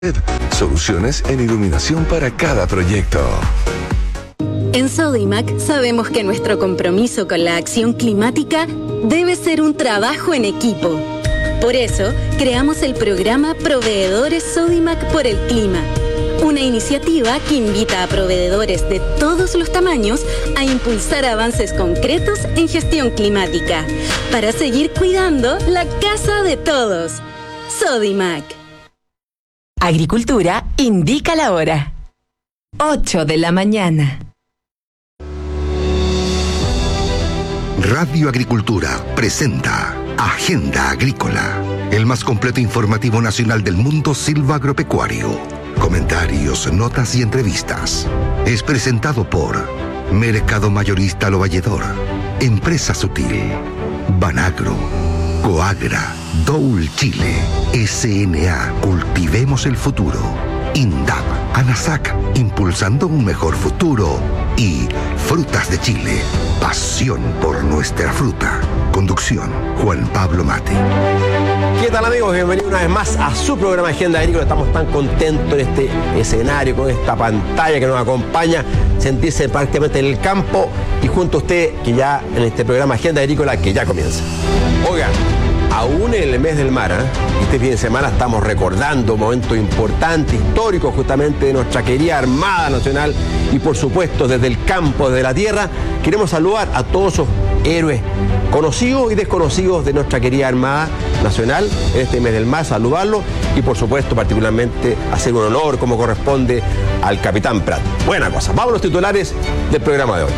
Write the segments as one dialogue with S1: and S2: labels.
S1: Soluciones en iluminación para cada proyecto.
S2: En Sodimac sabemos que nuestro compromiso con la acción climática debe ser un trabajo en equipo. Por eso, creamos el programa Proveedores Sodimac por el Clima, una iniciativa que invita a proveedores de todos los tamaños a impulsar avances concretos en gestión climática, para seguir cuidando la casa de todos. Sodimac.
S3: Agricultura indica la hora. 8 de la mañana.
S4: Radio Agricultura presenta Agenda Agrícola, el más completo informativo nacional del mundo silvagropecuario. Comentarios, notas y entrevistas. Es presentado por Mercado Mayorista Lo Valledor, Empresa Sutil, Banagro, Coagra, Doul Chile, SNA, Cultivemos el Futuro, INDAP, ANASAC, impulsando un mejor futuro, y Frutas de Chile, pasión por nuestra fruta. Conducción, Juan Pablo Mate.
S5: ¿Qué tal, amigos? Bienvenidos una vez más a su programa Agenda Agrícola. Estamos tan contentos en este escenario, con esta pantalla que nos acompaña, sentirse prácticamente en el campo y junto a usted, que ya en este programa Agenda Agrícola que ya comienza. Oigan, aún en el mes del mar, este fin de semana estamos recordando momentos importantes, históricos justamente de nuestra querida Armada Nacional y por supuesto desde el campo, desde la tierra, queremos saludar a todos esos héroes conocidos y desconocidos de nuestra querida Armada Nacional en este mes del mar, saludarlos y por supuesto particularmente hacer un honor como corresponde al Capitán Prat. Buena cosa, vamos a los titulares del programa de hoy.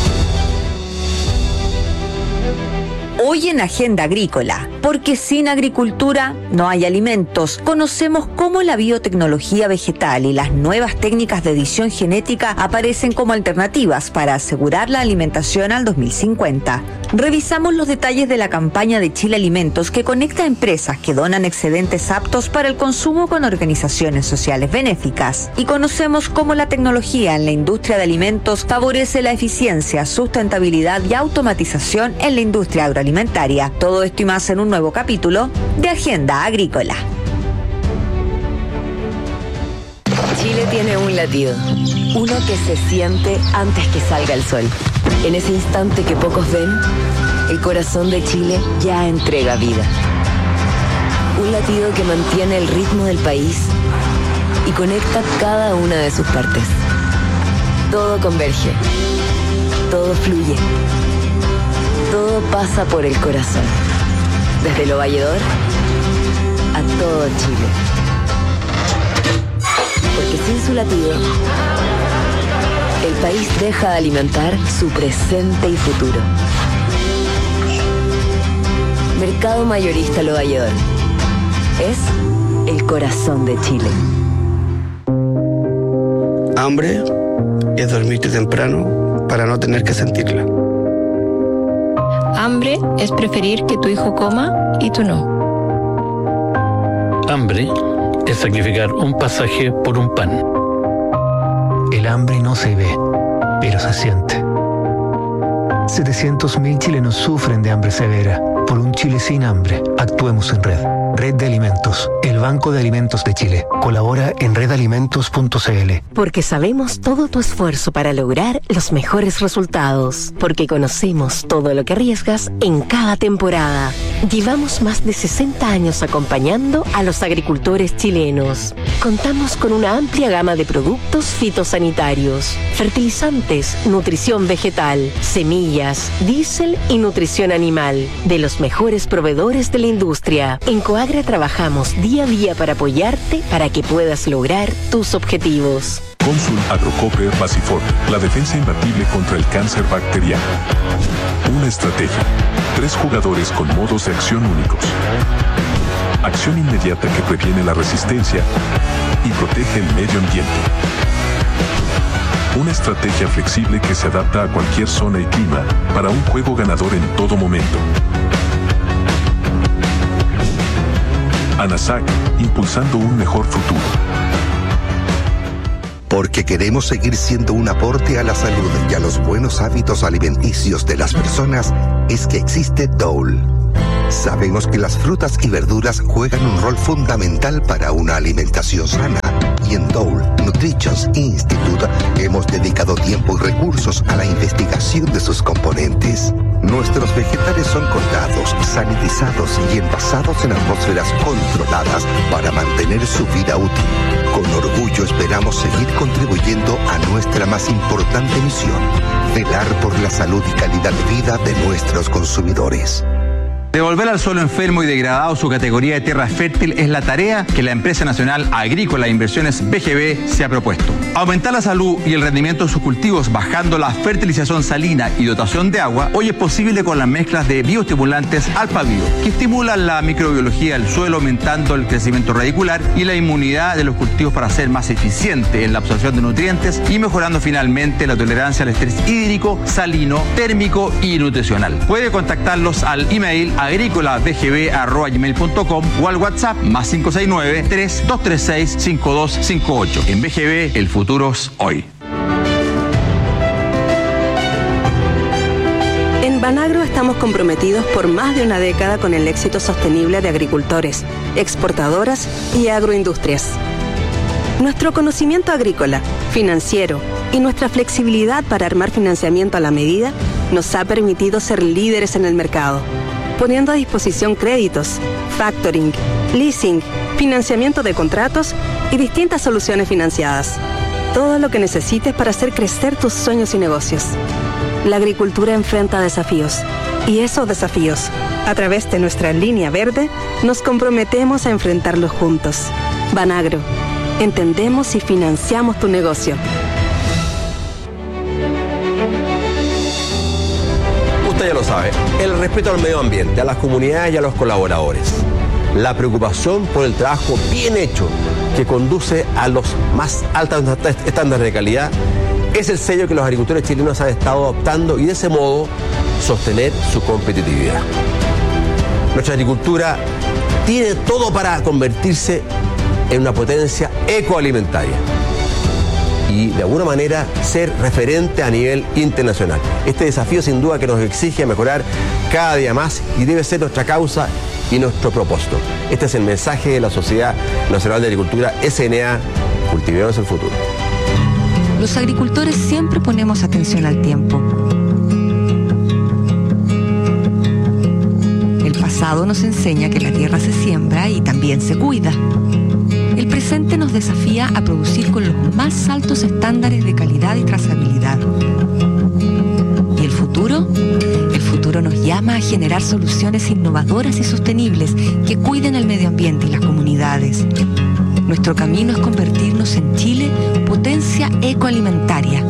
S3: Hoy en Agenda Agrícola, porque sin agricultura no hay alimentos, conocemos cómo la biotecnología vegetal y las nuevas técnicas de edición genética aparecen como alternativas para asegurar la alimentación al 2050. Revisamos los detalles de la campaña de Chile Alimentos que conecta a empresas que donan excedentes aptos para el consumo con organizaciones sociales benéficas. Y conocemos cómo la tecnología en la industria de alimentos favorece la eficiencia, sustentabilidad y automatización en la industria agroalimentaria. Todo esto y más en un nuevo capítulo de Agenda Agrícola. Chile tiene un latido, uno que se siente antes que salga el sol. En ese instante que pocos ven, el corazón de Chile ya entrega vida. Un latido que mantiene el ritmo del país y conecta cada una de sus partes. Todo converge, todo fluye. Todo pasa por el corazón, desde Lo Valledor a todo Chile. Porque sin su latido, el país deja de alimentar su presente y futuro. Mercado Mayorista Lo Valledor es el corazón de Chile.
S6: Hambre es dormirte temprano para no tener que sentirla.
S7: Hambre es preferir que tu hijo coma y tú no.
S8: Hambre es sacrificar un pasaje por un pan.
S9: El hambre no se ve, pero se siente. 700.000 chilenos sufren de hambre severa. Por un Chile sin hambre, actuemos en red. Red de Alimentos, el Banco de Alimentos de Chile. Colabora en redalimentos.cl.
S10: Porque sabemos todo tu esfuerzo para lograr los mejores resultados. Porque conocemos todo lo que arriesgas en cada temporada. Llevamos más de 60 años acompañando a los agricultores chilenos. Contamos con una amplia gama de productos fitosanitarios, fertilizantes, nutrición vegetal, semillas, diésel y nutrición animal, de los mejores proveedores de la industria. En Coagra trabajamos día a día para apoyarte para que puedas lograr tus objetivos.
S11: Consul Agrocope Basifor, la defensa imbatible contra el cáncer bacteriano. Una estrategia. 3 jugadores con modos de acción únicos. Acción inmediata que previene la resistencia y protege el medio ambiente. Una estrategia flexible que se adapta a cualquier zona y clima para un juego ganador en todo momento. ANASAC, impulsando un mejor futuro.
S4: Porque queremos seguir siendo un aporte a la salud y a los buenos hábitos alimenticios de las personas, es que existe Doul. Sabemos que las frutas y verduras juegan un rol fundamental para una alimentación sana y en Dole Nutrition Institute hemos dedicado tiempo y recursos a la investigación de sus componentes. Nuestros vegetales son cortados, sanitizados y envasados en atmósferas controladas para mantener su vida útil. Con orgullo esperamos seguir contribuyendo a nuestra más importante misión, velar por la salud y calidad de vida de nuestros consumidores.
S12: Devolver al suelo enfermo y degradado su categoría de tierra fértil es la tarea que la Empresa Nacional Agrícola e Inversiones BGB se ha propuesto. Aumentar la salud y el rendimiento de sus cultivos bajando la fertilización salina y dotación de agua hoy es posible con las mezclas de bioestimulantes Alpabio, que estimulan la microbiología del suelo aumentando el crecimiento radicular y la inmunidad de los cultivos para ser más eficiente en la absorción de nutrientes y mejorando finalmente la tolerancia al estrés hídrico, salino, térmico y nutricional. Puede contactarlos al email agricolabgb@gmail.com o al WhatsApp más 569-3236-5258. En BGB, el futuro es hoy.
S13: En Banagro estamos comprometidos por más de una década con el éxito sostenible de agricultores, exportadoras y agroindustrias. Nuestro conocimiento agrícola, financiero y nuestra flexibilidad para armar financiamiento a la medida nos ha permitido ser líderes en el mercado, poniendo a disposición créditos, factoring, leasing, financiamiento de contratos y distintas soluciones financiadas. Todo lo que necesites para hacer crecer tus sueños y negocios. La agricultura enfrenta desafíos y esos desafíos, a través de nuestra línea verde, nos comprometemos a enfrentarlos juntos. Banagro, entendemos y financiamos tu negocio.
S5: Usted ya lo sabe, el respeto al medio ambiente, a las comunidades y a los colaboradores. La preocupación por el trabajo bien hecho que conduce a los más altos estándares de calidad es el sello que los agricultores chilenos han estado adoptando y de ese modo sostener su competitividad. Nuestra agricultura tiene todo para convertirse en una potencia ecoalimentaria y de alguna manera ser referente a nivel internacional. Este desafío sin duda que nos exige mejorar cada día más y debe ser nuestra causa y nuestro propósito. Este es el mensaje de la Sociedad Nacional de Agricultura, SNA, cultivemos el futuro.
S3: Los agricultores siempre ponemos atención al tiempo. El pasado nos enseña que la tierra se siembra y también se cuida. El presente nos desafía a producir con los más altos estándares de calidad y trazabilidad. ¿Y el futuro? El futuro nos llama a generar soluciones innovadoras y sostenibles que cuiden el medio ambiente y las comunidades. Nuestro camino es convertirnos en Chile potencia ecoalimentaria.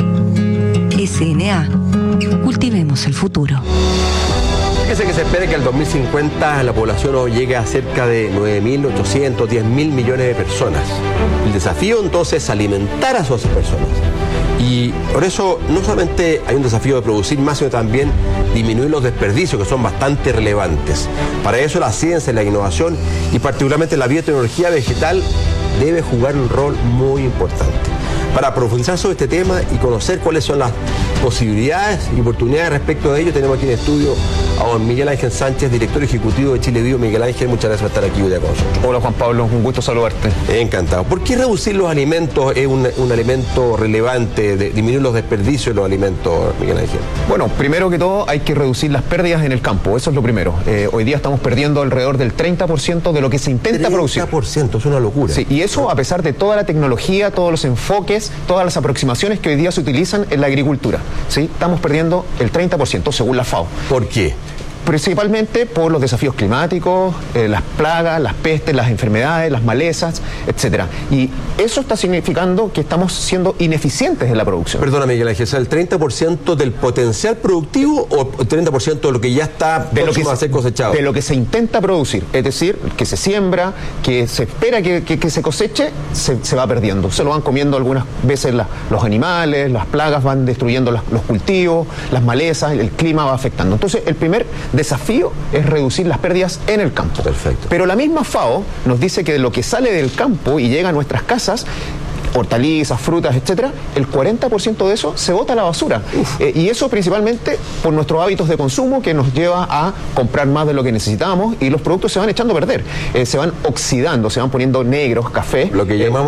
S3: SNA, cultivemos el futuro.
S5: Fíjese que se espera que al 2050 la población llegue a cerca de 9.800, 10.000 millones de personas. El desafío entonces es alimentar a esas personas. Y por eso no solamente hay un desafío de producir más, sino también disminuir los desperdicios, que son bastante relevantes. Para eso la ciencia y la innovación, y particularmente la biotecnología vegetal, debe jugar un rol muy importante. Para profundizar sobre este tema y conocer cuáles son las posibilidades y oportunidades respecto de ello, tenemos aquí en estudio a don Miguel Ángel Sánchez, director ejecutivo de Chile Bio. Miguel Ángel, muchas gracias por estar aquí hoy día con nosotros.
S14: Hola Juan Pablo, un gusto saludarte.
S5: Encantado. ¿Por qué reducir los alimentos es un elemento relevante, de disminuir los desperdicios de los alimentos, Miguel Ángel?
S14: Bueno, primero que todo hay que reducir las pérdidas en el campo, eso es lo primero. Hoy día estamos perdiendo alrededor del 30% de lo que se intenta producir.
S5: 30%, es una locura.
S14: Sí, y eso a pesar de toda la tecnología, todos los enfoques, todas las aproximaciones que hoy día se utilizan en la agricultura. ¿Sí? Estamos perdiendo el 30% según la FAO.
S5: ¿Por qué?
S14: Principalmente por los desafíos climáticos, las plagas, las pestes, las enfermedades, las malezas, etcétera. Y eso está significando que estamos siendo ineficientes en la producción.
S5: Perdóname, Miguel Ángel, ¿el 30% del potencial productivo o el 30% de lo que ya está próximo a ser cosechado?
S14: De lo que se intenta producir, es decir, que se siembra, que se espera que se coseche, se va perdiendo. Se lo van comiendo algunas veces los animales, las plagas van destruyendo los cultivos, las malezas, el clima va afectando. Entonces, el primer desafío es reducir las pérdidas en el campo.
S5: Perfecto.
S14: Pero la misma FAO nos dice que de lo que sale del campo y llega a nuestras casas, hortalizas, frutas, etcétera, el 40% de eso se bota a la basura. Y eso principalmente por nuestros hábitos de consumo, que nos lleva a comprar más de lo que necesitamos, y los productos se van echando a perder, se van oxidando, se van poniendo negros, café.
S5: Lo que llamamos